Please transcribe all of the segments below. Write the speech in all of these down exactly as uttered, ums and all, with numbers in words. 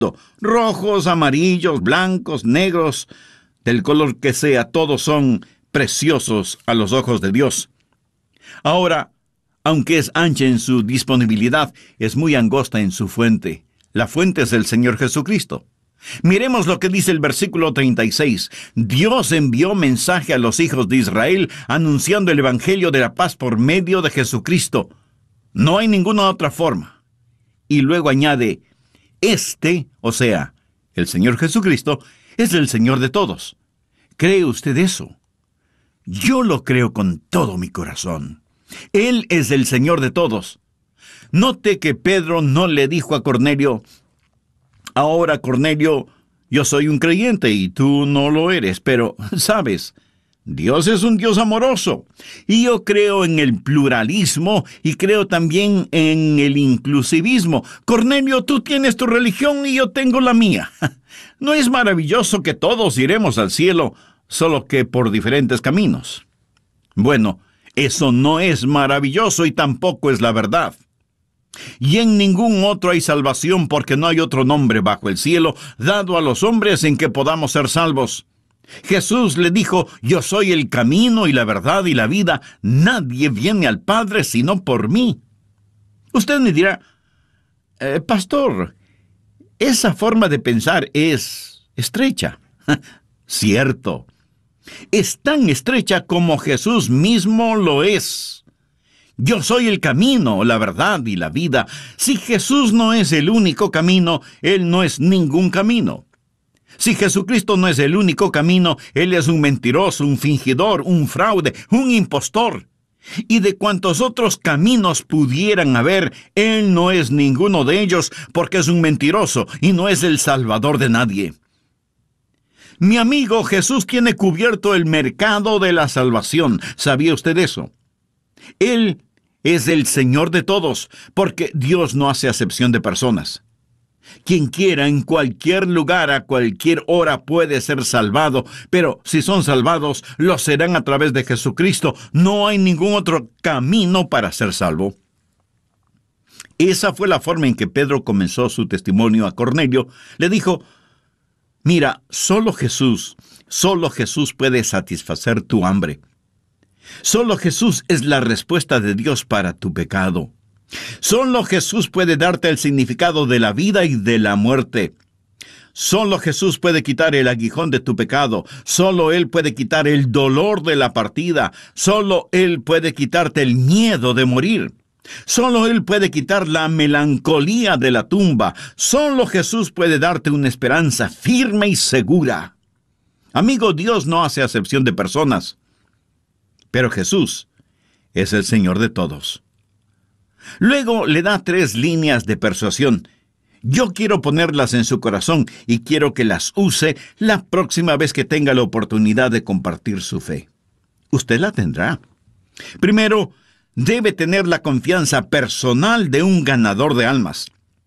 Rojos, amarillos, blancos, negros, del color que sea, todos son preciosos a los ojos de Dios. Ahora, aunque es ancha en su disponibilidad, es muy angosta en su fuente. La fuente es el Señor Jesucristo. Miremos lo que dice el versículo treinta y seis. Dios envió mensaje a los hijos de Israel anunciando el evangelio de la paz por medio de Jesucristo. No hay ninguna otra forma. Y luego añade, este, o sea, el Señor Jesucristo, es el Señor de todos. ¿Cree usted eso? Yo lo creo con todo mi corazón. Él es el Señor de todos. Note que Pedro no le dijo a Cornelio, ahora, Cornelio, yo soy un creyente y tú no lo eres, pero, ¿sabes? Dios es un Dios amoroso, y yo creo en el pluralismo y creo también en el inclusivismo. Cornelio, tú tienes tu religión y yo tengo la mía. ¿No es maravilloso que todos iremos al cielo, solo que por diferentes caminos? Bueno, eso no es maravilloso y tampoco es la verdad. Y en ningún otro hay salvación, porque no hay otro nombre bajo el cielo dado a los hombres en que podamos ser salvos. Jesús le dijo, yo soy el camino y la verdad y la vida. Nadie viene al Padre sino por mí. Usted me dirá, eh, pastor, esa forma de pensar es estrecha. Cierto. Es tan estrecha como Jesús mismo lo es. Yo soy el camino, la verdad y la vida. Si Jesús no es el único camino, Él no es ningún camino. Si Jesucristo no es el único camino, Él es un mentiroso, un fingidor, un fraude, un impostor. Y de cuantos otros caminos pudieran haber, Él no es ninguno de ellos, porque es un mentiroso y no es el Salvador de nadie. Mi amigo, Jesús tiene cubierto el mercado de la salvación. ¿Sabía usted eso? Él es el Señor de todos, porque Dios no hace acepción de personas. Quien quiera en cualquier lugar, a cualquier hora puede ser salvado, pero si son salvados, lo serán a través de Jesucristo. No hay ningún otro camino para ser salvo. Esa fue la forma en que Pedro comenzó su testimonio a Cornelio. Le dijo, mira, solo Jesús, solo Jesús puede satisfacer tu hambre. Solo Jesús es la respuesta de Dios para tu pecado. Solo Jesús puede darte el significado de la vida y de la muerte. Solo Jesús puede quitar el aguijón de tu pecado. Solo Él puede quitar el dolor de la partida. Solo Él puede quitarte el miedo de morir. Solo Él puede quitar la melancolía de la tumba. Solo Jesús puede darte una esperanza firme y segura. Amigo, Dios no hace acepción de personas. Pero Jesús es el Señor de todos. Luego le da tres líneas de persuasión. Yo quiero ponerlas en su corazón y quiero que las use la próxima vez que tenga la oportunidad de compartir su fe. Usted la tendrá. Primero, debe tener la confianza personal de un ganador de almas.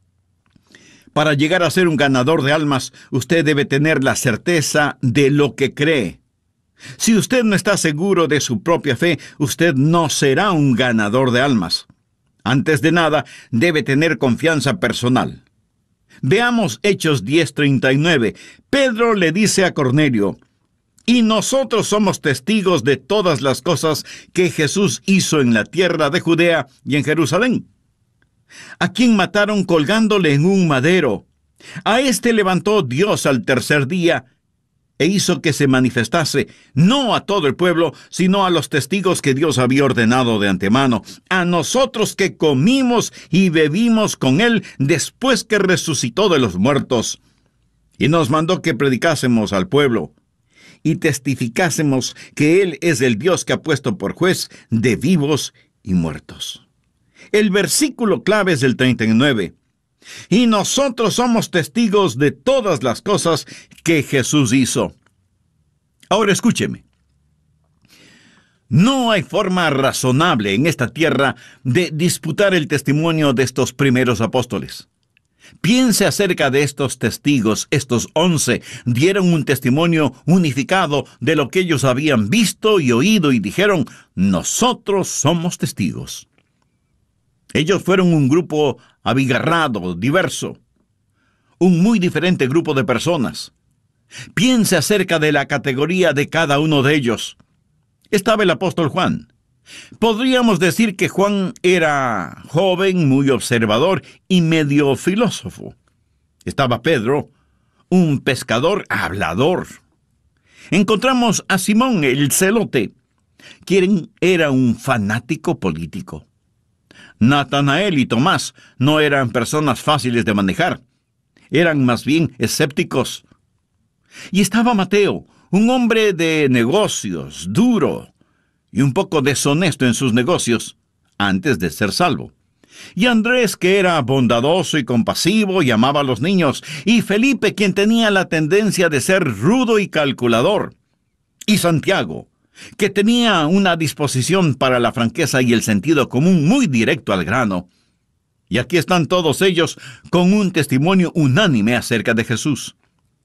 Para llegar a ser un ganador de almas, usted debe tener la certeza de lo que cree. Si usted no está seguro de su propia fe, usted no será un ganador de almas. Antes de nada, debe tener confianza personal. Veamos Hechos diez treinta y nueve. Pedro le dice a Cornelio, y nosotros somos testigos de todas las cosas que Jesús hizo en la tierra de Judea y en Jerusalén, a quien mataron colgándole en un madero. A éste levantó Dios al tercer día, e hizo que se manifestase, no a todo el pueblo, sino a los testigos que Dios había ordenado de antemano, a nosotros que comimos y bebimos con Él después que resucitó de los muertos. Y nos mandó que predicásemos al pueblo, y testificásemos que Él es el Dios que ha puesto por juez de vivos y muertos. El versículo clave es el treinta y nueve. Y nosotros somos testigos de todas las cosas que Jesús hizo. Ahora escúcheme. No hay forma razonable en esta tierra de disputar el testimonio de estos primeros apóstoles. Piense acerca de estos testigos. Estos once dieron un testimonio unificado de lo que ellos habían visto y oído y dijeron, nosotros somos testigos. Ellos fueron un grupo abigarrado, diverso. un muy diferente grupo de personas. Piense acerca de la categoría de cada uno de ellos. Estaba el apóstol Juan. Podríamos decir que Juan era joven, muy observador y medio filósofo. Estaba Pedro, un pescador hablador. Encontramos a Simón el celote, quien era un fanático político. Natanael y Tomás no eran personas fáciles de manejar. Eran más bien escépticos. Y estaba Mateo, un hombre de negocios, duro y un poco deshonesto en sus negocios, antes de ser salvo. Y Andrés, que era bondadoso y compasivo y amaba a los niños. Y Felipe, quien tenía la tendencia de ser rudo y calculador. Y Santiago, que tenía una disposición para la franqueza y el sentido común muy directo al grano. Y aquí están todos ellos con un testimonio unánime acerca de Jesús.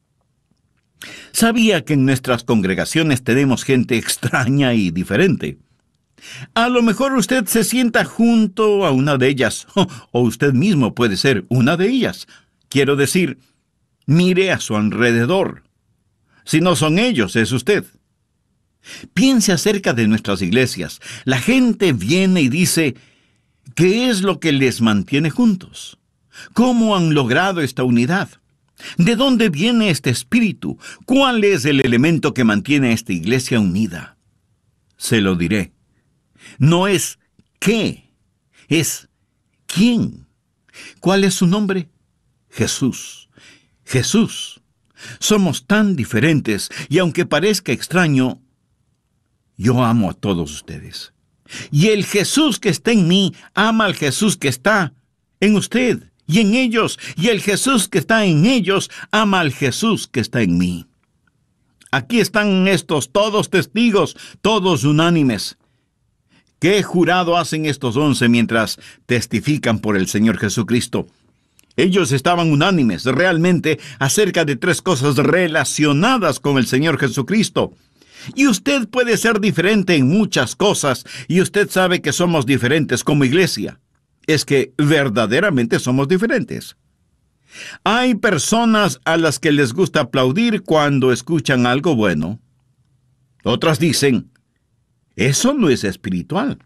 Sabía que en nuestras congregaciones tenemos gente extraña y diferente. A lo mejor usted se sienta junto a una de ellas, o usted mismo puede ser una de ellas. Quiero decir, mire a su alrededor. Si no son ellos, es usted. Piense acerca de nuestras iglesias. La gente viene y dice, ¿qué es lo que les mantiene juntos? ¿Cómo han logrado esta unidad? ¿De dónde viene este espíritu? ¿Cuál es el elemento que mantiene a esta iglesia unida? Se lo diré. No es qué, es quién. ¿Cuál es su nombre? Jesús. Jesús. Somos tan diferentes y aunque parezca extraño, yo amo a todos ustedes. Y el Jesús que está en mí ama al Jesús que está en usted y en ellos. Y el Jesús que está en ellos ama al Jesús que está en mí. Aquí están estos todos testigos, todos unánimes. ¿Qué jurado hacen estos once mientras testifican por el Señor Jesucristo? Ellos estaban unánimes realmente acerca de tres cosas relacionadas con el Señor Jesucristo. Y usted puede ser diferente en muchas cosas, y usted sabe que somos diferentes como iglesia. Es que verdaderamente somos diferentes. Hay personas a las que les gusta aplaudir cuando escuchan algo bueno. Otras dicen, eso no es espiritual.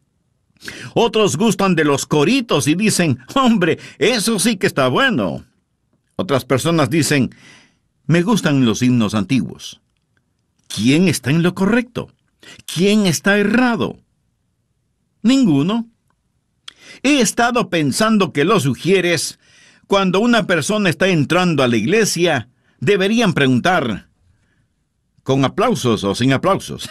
Otros gustan de los coritos y dicen, hombre, eso sí que está bueno. Otras personas dicen, me gustan los himnos antiguos. ¿Quién está en lo correcto? ¿Quién está errado? Ninguno. He estado pensando que los sugieres, cuando una persona está entrando a la iglesia, deberían preguntar, ¿con aplausos o sin aplausos?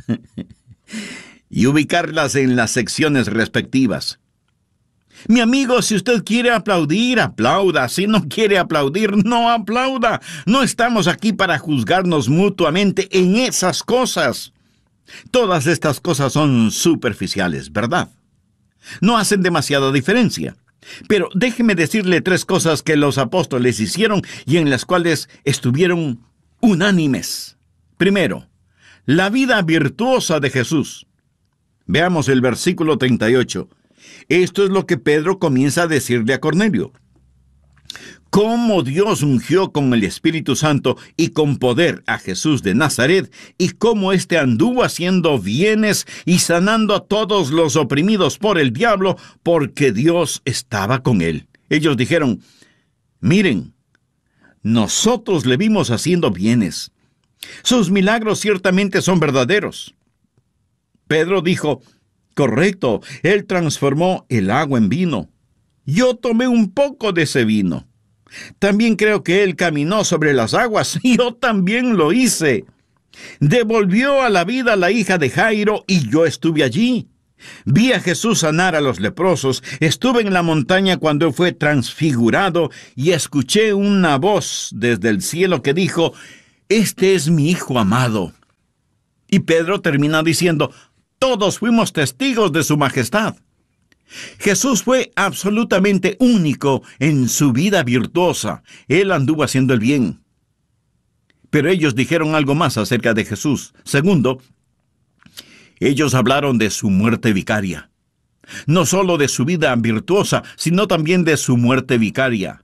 Y ubicarlas en las secciones respectivas. Mi amigo, si usted quiere aplaudir, aplauda. Si no quiere aplaudir, no aplauda. No estamos aquí para juzgarnos mutuamente en esas cosas. Todas estas cosas son superficiales, ¿verdad? No hacen demasiada diferencia. Pero déjeme decirle tres cosas que los apóstoles hicieron y en las cuales estuvieron unánimes. Primero, la vida virtuosa de Jesús. Veamos el versículo treinta y ocho. Esto es lo que Pedro comienza a decirle a Cornelio. Cómo Dios ungió con el Espíritu Santo y con poder a Jesús de Nazaret, y cómo éste anduvo haciendo bienes y sanando a todos los oprimidos por el diablo, porque Dios estaba con él. Ellos dijeron, miren, nosotros le vimos haciendo bienes. Sus milagros ciertamente son verdaderos. Pedro dijo, correcto, él transformó el agua en vino. Yo tomé un poco de ese vino. También creo que él caminó sobre las aguas. Yo también lo hice. Devolvió a la vida a la hija de Jairo y yo estuve allí. Vi a Jesús sanar a los leprosos. Estuve en la montaña cuando él fue transfigurado y escuché una voz desde el cielo que dijo, este es mi Hijo amado. Y Pedro termina diciendo, todos fuimos testigos de su majestad. Jesús fue absolutamente único en su vida virtuosa. Él anduvo haciendo el bien. Pero ellos dijeron algo más acerca de Jesús. Segundo, ellos hablaron de su muerte vicaria. No solo de su vida virtuosa, sino también de su muerte vicaria.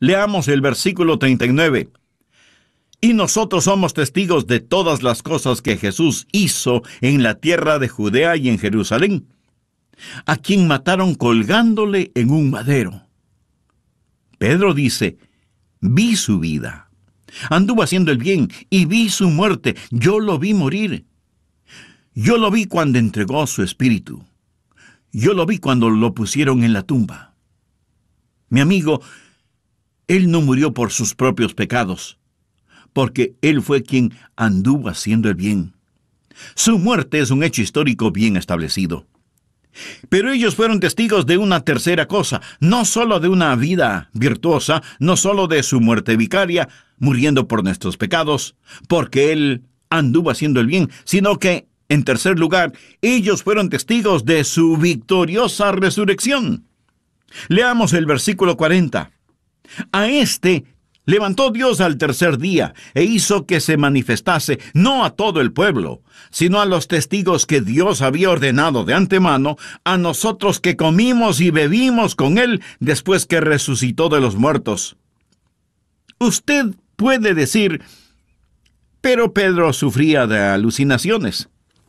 Leamos el versículo treinta y nueve. Y nosotros somos testigos de todas las cosas que Jesús hizo en la tierra de Judea y en Jerusalén, a quien mataron colgándole en un madero. Pedro dice, vi su vida, anduvo haciendo el bien y vi su muerte, yo lo vi morir. Yo lo vi cuando entregó su espíritu. Yo lo vi cuando lo pusieron en la tumba. Mi amigo, él no murió por sus propios pecados, porque él fue quien anduvo haciendo el bien. Su muerte es un hecho histórico bien establecido. Pero ellos fueron testigos de una tercera cosa, no solo de una vida virtuosa, no solo de su muerte vicaria, muriendo por nuestros pecados, porque él anduvo haciendo el bien, sino que, en tercer lugar, ellos fueron testigos de su victoriosa resurrección. Leamos el versículo cuarenta. A este levantó Dios al tercer día e hizo que se manifestase no a todo el pueblo, sino a los testigos que Dios había ordenado de antemano, a nosotros que comimos y bebimos con él después que resucitó de los muertos. Usted puede decir, pero Pedro sufría de alucinaciones.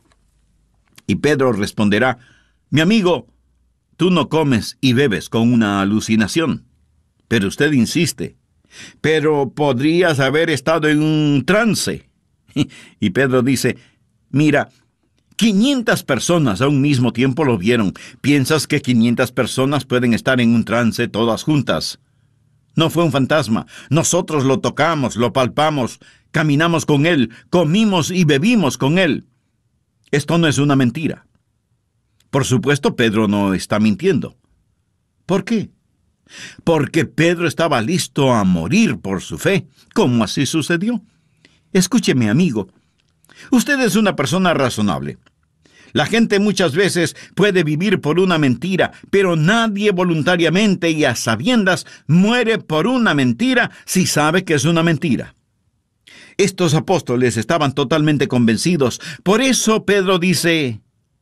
Y Pedro responderá, mi amigo, tú no comes y bebes con una alucinación. Pero usted insiste, pero podrías haber estado en un trance. Y Pedro dice, mira, quinientas personas a un mismo tiempo lo vieron. ¿Piensas que quinientas personas pueden estar en un trance todas juntas? No fue un fantasma. Nosotros lo tocamos, lo palpamos, caminamos con él, comimos y bebimos con él. Esto no es una mentira. Por supuesto, Pedro no está mintiendo. ¿Por qué? Porque Pedro estaba listo a morir por su fe, como así sucedió. Escúcheme, amigo. Usted es una persona razonable. La gente muchas veces puede vivir por una mentira, pero nadie voluntariamente y a sabiendas muere por una mentira si sabe que es una mentira. Estos apóstoles estaban totalmente convencidos. Por eso Pedro dice,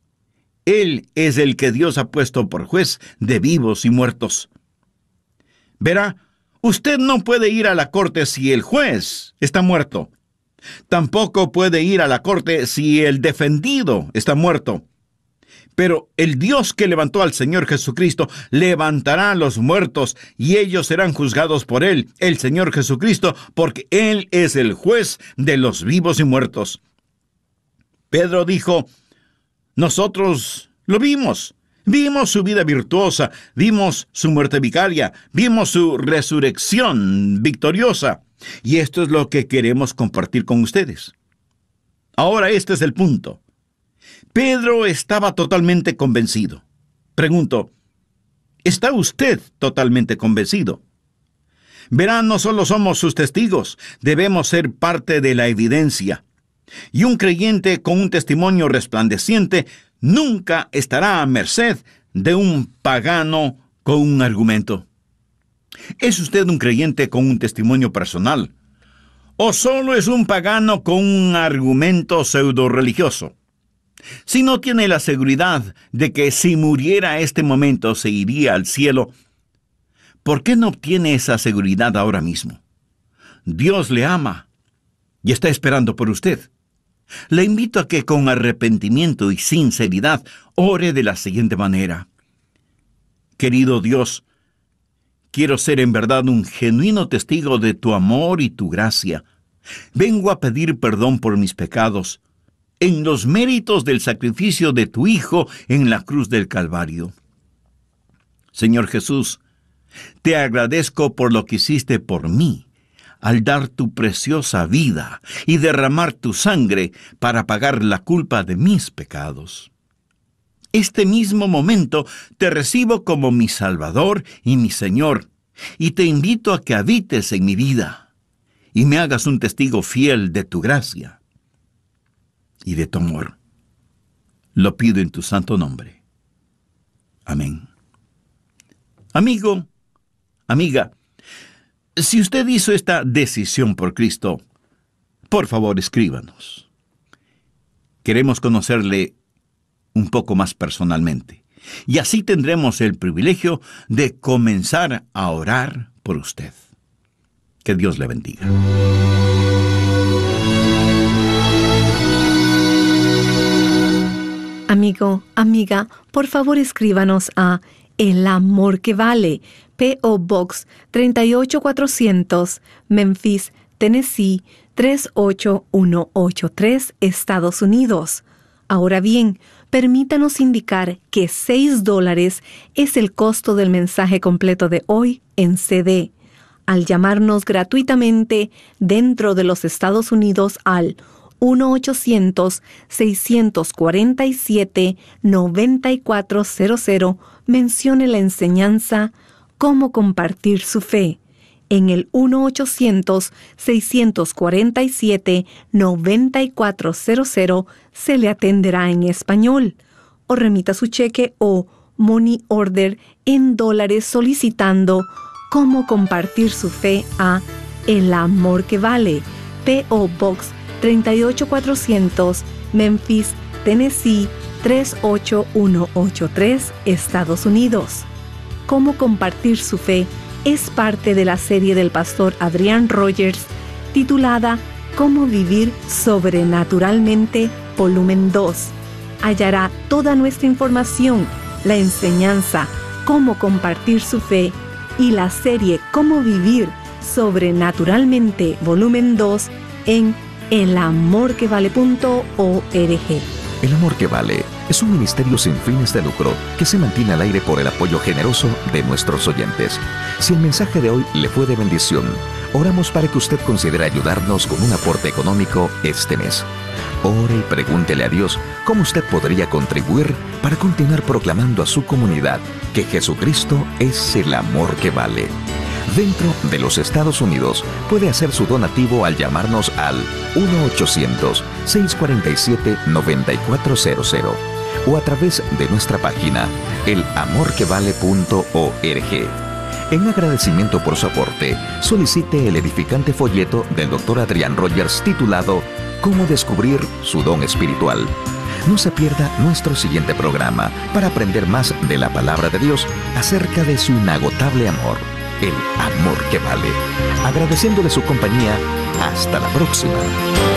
Él es el que Dios ha puesto por juez de vivos y muertos. Verá, usted no puede ir a la corte si el juez está muerto. Tampoco puede ir a la corte si el defendido está muerto. Pero el Dios que levantó al Señor Jesucristo levantará a los muertos y ellos serán juzgados por Él, el Señor Jesucristo, porque Él es el juez de los vivos y muertos. Pedro dijo, nosotros lo vimos. Vimos su vida virtuosa, vimos su muerte vicaria, vimos su resurrección victoriosa. Y esto es lo que queremos compartir con ustedes. Ahora este es el punto. Pedro estaba totalmente convencido. Pregunto, ¿está usted totalmente convencido? Verán, no solo somos sus testigos, debemos ser parte de la evidencia. Y un creyente con un testimonio resplandeciente nunca estará a merced de un pagano con un argumento. ¿Es usted un creyente con un testimonio personal? ¿O solo es un pagano con un argumento pseudo-religioso? Si no tiene la seguridad de que si muriera este momento se iría al cielo, ¿por qué no obtiene esa seguridad ahora mismo? Dios le ama y está esperando por usted. Le invito a que con arrepentimiento y sinceridad ore de la siguiente manera. Querido Dios, quiero ser en verdad un genuino testigo de tu amor y tu gracia. Vengo a pedir perdón por mis pecados, en los méritos del sacrificio de tu Hijo en la cruz del Calvario. Señor Jesús, te agradezco por lo que hiciste por mí, al dar tu preciosa vida y derramar tu sangre para pagar la culpa de mis pecados. Este mismo momento te recibo como mi Salvador y mi Señor, y te invito a que habites en mi vida y me hagas un testigo fiel de tu gracia y de tu amor. Lo pido en tu santo nombre. Amén. Amigo, amiga, si usted hizo esta decisión por Cristo, por favor escríbanos. Queremos conocerle un poco más personalmente, y así tendremos el privilegio de comenzar a orar por usted. Que Dios le bendiga. Amigo, amiga, por favor escríbanos a El Amor que Vale, P O Box tres ocho cuatrocientos, Memphis, Tennessee tres ocho uno ocho tres, Estados Unidos. Ahora bien, permítanos indicar que seis dólares es el costo del mensaje completo de hoy en C D. Al llamarnos gratuitamente dentro de los Estados Unidos al uno ochocientos, seiscientos cuarenta y siete, noventa y cuatro cero cero, mencione la enseñanza Cómo compartir su fe. En el uno ochocientos, seiscientos cuarenta y siete, noventa y cuatro cero cero se le atenderá en español. O remita su cheque o money order en dólares solicitando Cómo compartir su fe a El Amor que Vale, P O Box tres ocho cuatrocientos, Memphis, Tennessee tres ocho uno ocho tres, Estados Unidos. Cómo compartir su fe es parte de la serie del pastor Adrian Rogers titulada Cómo vivir sobrenaturalmente, volumen dos. Hallará toda nuestra información, la enseñanza Cómo compartir su fe y la serie Cómo vivir sobrenaturalmente, volumen dos en el amor que vale punto org. El Amor que Vale es un ministerio sin fines de lucro que se mantiene al aire por el apoyo generoso de nuestros oyentes. Si el mensaje de hoy le fue de bendición, oramos para que usted considere ayudarnos con un aporte económico este mes. Ore y pregúntele a Dios cómo usted podría contribuir para continuar proclamando a su comunidad que Jesucristo es el amor que vale. Dentro de los Estados Unidos, puede hacer su donativo al llamarnos al uno ochocientos, seiscientos cuarenta y siete, noventa y cuatro cero cero o a través de nuestra página el amor que vale punto org. En agradecimiento por su aporte, solicite el edificante folleto del doctor Adrian Rogers titulado Cómo descubrir su don espiritual. No se pierda nuestro siguiente programa para aprender más de la palabra de Dios acerca de su inagotable amor. El amor que vale. Agradeciéndole su compañía. Hasta la próxima.